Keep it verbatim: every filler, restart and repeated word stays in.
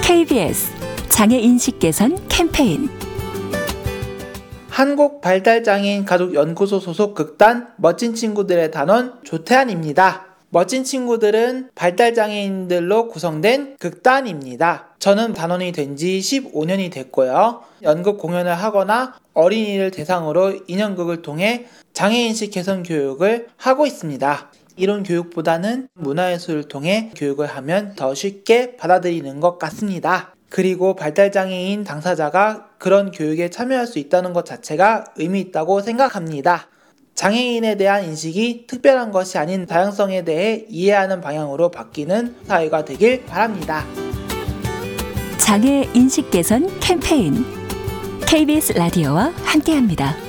케이비에스 장애인식 개선 캠페인. 한국발달장애인 가족연구소 소속 극단 멋진 친구들의 단원 조태환입니다. 멋진 친구들은 발달장애인들로 구성된 극단입니다. 저는 단원이 된 지 십오 년이 됐고요. 연극 공연을 하거나 어린이를 대상으로 인형극을 통해 장애인식 개선 교육을 하고 있습니다. 이론 교육보다는 문화예술을 통해 교육을 하면 더 쉽게 받아들이는 것 같습니다. 그리고 발달장애인 당사자가 그런 교육에 참여할 수 있다는 것 자체가 의미 있다고 생각합니다. 장애인에 대한 인식이 특별한 것이 아닌 다양성에 대해 이해하는 방향으로 바뀌는 사회가 되길 바랍니다. 장애인식 개선 캠페인 케이비에스 라디오와 함께합니다.